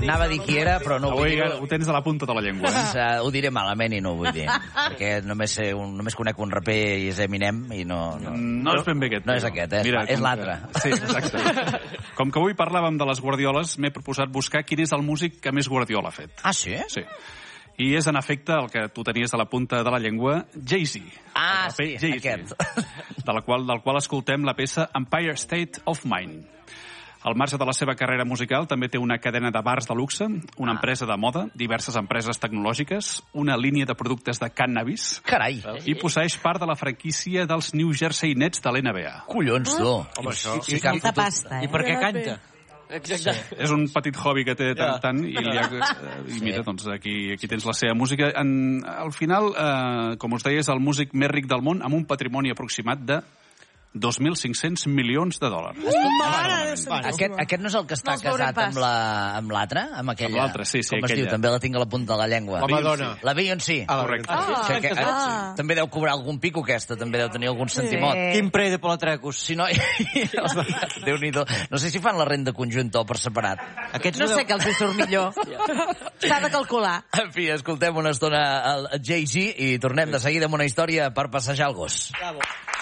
Anava a dir qui era, però no ho vull dir. Ho tens a la punta de la llengua. Ho diré malament i no ho vull dir. Perquè només conec un raper i és Eminem i no... No és ben bé aquest. No és aquest, és l'altre. Sí, exacte. Com que avui parlàvem de les Guardioles, m'he proposat buscar quin és el músic que més Guardiola ha fet. Ah, sí? Sí. I és, en efecte, el que tu tenies a la punta de la llengua, Jay-Z. Ah, sí, aquest. Del qual escoltem la peça Empire State of Mind. Al marge de la seva carrera musical, també té una cadena de bars de luxe, una empresa de moda, diverses empreses tecnològiques, una línia de productes de cannabis... Carai! I posseeix part de la franquícia dels New Jersey Nets de l'NBA. Collons, tu! Home, això... Molta pasta, I per què canta? Exacte. És un petit hobby que té tant, i mira, doncs aquí tens la seva música. Al final, com us deia, és el músic més ric del món, amb un patrimoni aproximat de 2.500 milions de dòlars. Aquest no és el que està casat amb l'altre? Amb l'altre, sí, com es diu? També la tinc a la punta de la llengua. La Madonna. La Beyoncé. Correcte. També deu cobrar algun pico, aquesta. També deu tenir algun sentimot. Quin pre de Polatrecos. Si no... Déu-n'hi-do. No sé si fan la renda conjunta o per separat. No sé què els hi surt millor. S'ha de calcular. En fi, escoltem una estona el Jay-Z i tornem de seguida amb una història per passejar el gos. Bravo.